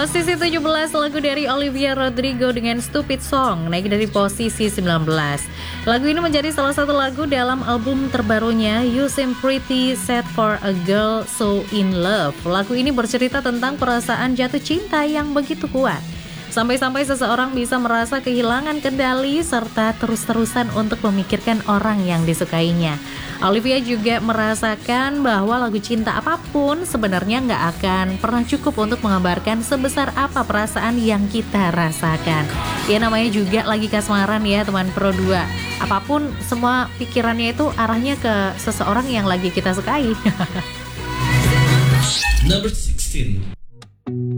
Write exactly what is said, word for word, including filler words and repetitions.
Posisi tujuh belas, lagu dari Olivia Rodrigo dengan Stupid Song, naik dari posisi sembilan belas. Lagu ini menjadi salah satu lagu dalam album terbarunya You Seem Pretty Sad for a Girl So In Love. Lagu ini bercerita tentang perasaan jatuh cinta yang begitu kuat, sampai-sampai seseorang bisa merasa kehilangan kendali serta terus-terusan untuk memikirkan orang yang disukainya. Olivia juga merasakan bahwa lagu cinta apapun sebenarnya nggak akan pernah cukup untuk mengabarkan sebesar apa perasaan yang kita rasakan. Ya namanya juga lagi kasmaran ya teman Pro dua. Apapun semua pikirannya itu arahnya ke seseorang yang lagi kita sukai. Number sixteen.